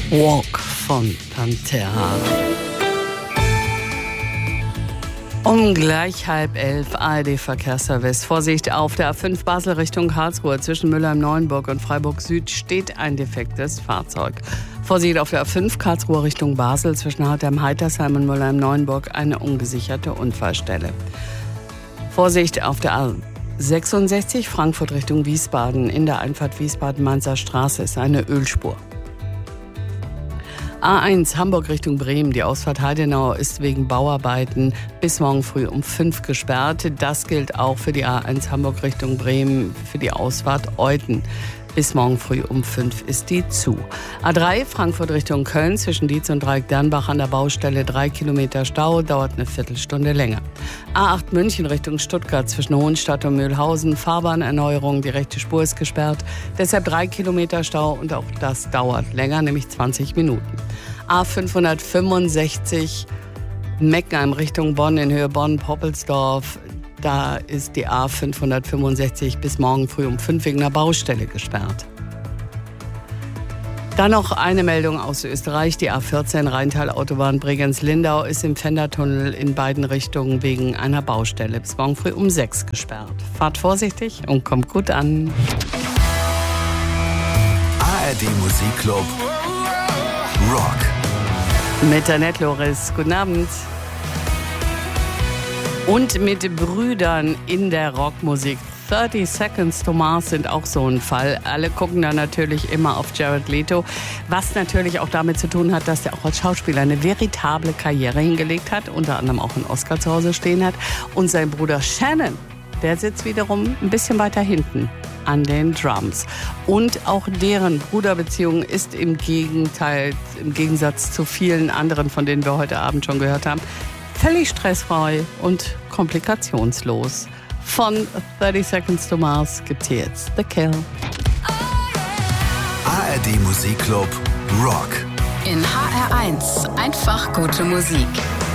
Walk von Pantera. Um gleich 10:30 ARD-Verkehrsservice. Vorsicht auf der A5 Basel Richtung Karlsruhe. Zwischen Mülheim-Neuenburg und Freiburg Süd steht ein defektes Fahrzeug. Vorsicht auf der A5 Karlsruhe Richtung Basel. Zwischen Hartheim-Heitersheim und Mülheim-Neuenburg eine ungesicherte Unfallstelle. Vorsicht auf der A66 Frankfurt Richtung Wiesbaden. In der Einfahrt Wiesbaden-Mainzer Straße ist eine Ölspur. A1 Hamburg Richtung Bremen. Die Ausfahrt Heidenau ist wegen Bauarbeiten bis morgen früh um 5 gesperrt. Das gilt auch für die A1 Hamburg Richtung Bremen, für die Ausfahrt Euthen. Bis morgen früh um 5 ist die zu. A3 Frankfurt Richtung Köln zwischen Dietz und Dreieck-Dernbach an der Baustelle 3 Kilometer Stau, dauert eine Viertelstunde länger. A8 München Richtung Stuttgart zwischen Hohenstadt und Mühlhausen, Fahrbahnerneuerung, die rechte Spur ist gesperrt, deshalb 3 Kilometer Stau und auch das dauert länger, nämlich 20 Minuten. A565 Meckenheim Richtung Bonn in Höhe Bonn-Poppelsdorf. Da ist die A565 bis morgen früh um 5 wegen einer Baustelle gesperrt. Dann noch eine Meldung aus Österreich. Die A14 Rheintal-Autobahn Bregenz-Lindau ist im Fendertunnel in beiden Richtungen wegen einer Baustelle bis morgen früh um 6 gesperrt. Fahrt vorsichtig und kommt gut an. ARD Musikclub Rock. Mit Annette Loris. Guten Abend. Und mit Brüdern in der Rockmusik. 30 Seconds to Mars sind auch so ein Fall. Alle gucken da natürlich immer auf Jared Leto, was natürlich auch damit zu tun hat, dass er auch als Schauspieler eine veritable Karriere hingelegt hat, unter anderem auch einen Oscar zu Hause stehen hat. Und sein Bruder Shannon, der sitzt wiederum ein bisschen weiter hinten an den Drums. Und auch deren Bruderbeziehung ist im Gegensatz zu vielen anderen, von denen wir heute Abend schon gehört haben, völlig stressfrei und komplikationslos. Von 30 Seconds to Mars gibt's hier jetzt The Kill. ARD Musikclub Rock. In HR1 einfach gute Musik.